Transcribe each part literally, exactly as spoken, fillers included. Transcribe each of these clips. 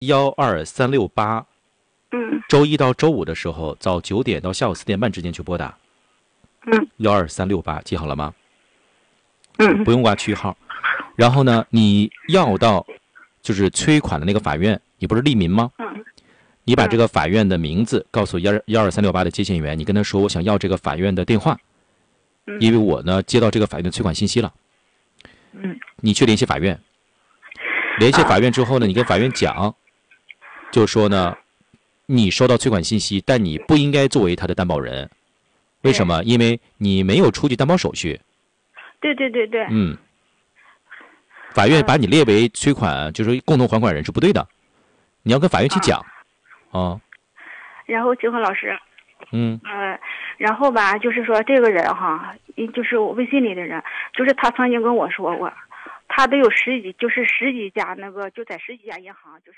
幺二三六八， 嗯， 周一到周五的时候，早九点到下午四点半之间去拨打。 嗯， 幺二三六八，记好了吗？ 嗯， 不用挂区号。然后呢，你要到就是催款的那个法院，你不是利民吗？ 嗯， 你把这个法院的名字告诉幺幺二三六八的接线员，你跟他说我想要这个法院的电话，因为我呢接到这个法院的催款信息了。 嗯， 你去联系法院，联系法院之后呢，你跟法院讲，就是说呢，你收到催款信息，但你不应该作为他的担保人。为什么？因为你没有出具担保手续。 对对对对。 嗯。法院把你列为催款，就是共同还款人是不对的，你要跟法院去讲，啊。 啊然后请问老师， 嗯， 呃，然后吧，就是说这个人哈，就是我微信里的人，就是他曾经跟我说过，他都有十几，就是十几家那个，就在十几家银行，就是。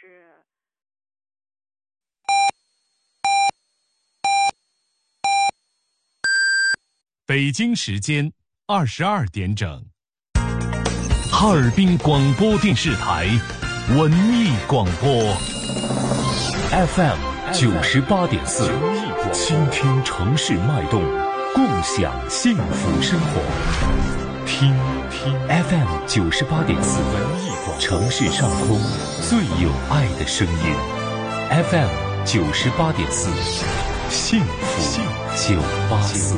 北京时间二十二点整。哈尔滨广播电视台文艺广播 F M 九十八点四，倾听城市脉动，共享幸福生活。听听 F M 九十八点四，文艺广播，城市上空最有爱的声音。F M 九十八点四，幸福九八四。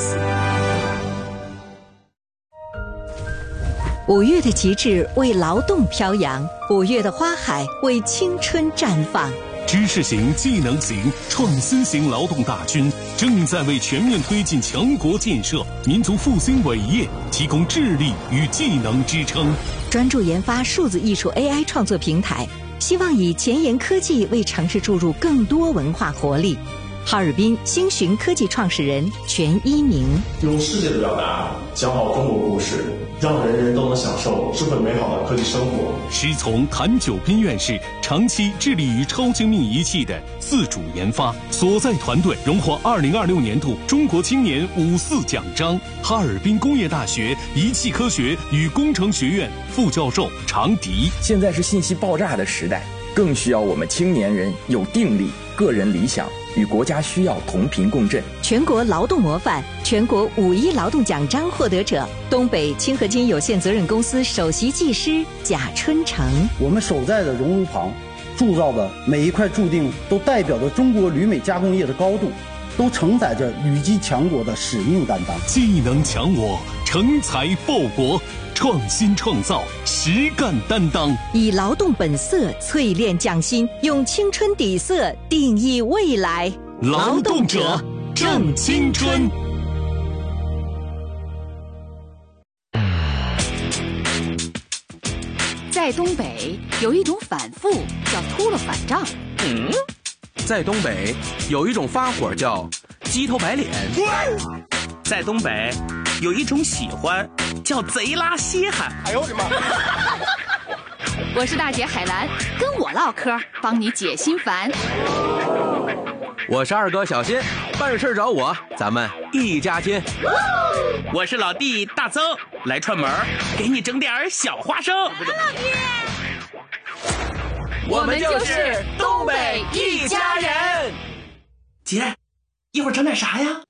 五月的极致为劳动飘扬，五月的花海为青春绽放。 知识型、技能型、创新型劳动大军正在为全面推进强国建设、民族复兴伟业提供智力与技能支撑。 专注研发数字艺术 A I 创作平台，希望以前沿科技为城市注入更多文化活力。哈尔滨星寻科技创始人全一鸣， 用世界的表达讲好中国故事，让人人都能享受智慧美好的科技生活。 师从谭九斌院士长期致力于超精密仪器的自主研发，所在团队荣获二零二六年度中国青年五四奖章。哈尔滨工业大学仪器科学与工程学院副教授常迪， 现在是信息爆炸的时代，更需要我们青年人有定力、个人理想与国家需要同频共振。 全国劳动模范、全国五一劳动奖章获得者，东北清合金有限责任公司首席技师贾春成。 我们守在的熔炉旁铸造的每一块铸锭，都代表着中国铝镁加工业的高度，都承载着铝基强国的使命担当。 技能强我，成才报国，创新创造，实干担当， 以劳动本色淬炼匠心，用青春底色定义未来。 劳动者正青春。 在东北有一种反复叫秃了反账。 嗯，在东北有一种发火叫鸡头白脸。在东北有一种喜欢叫贼拉稀罕。哎呦我的妈！ 我是大姐海兰，跟我唠嗑，帮你解心烦。 我是二哥小新，办事找我，咱们一家亲。我是老弟大曾，来串门，给你整点小花生。 老弟， 我们就是东北一家人。姐，一会儿整点啥呀？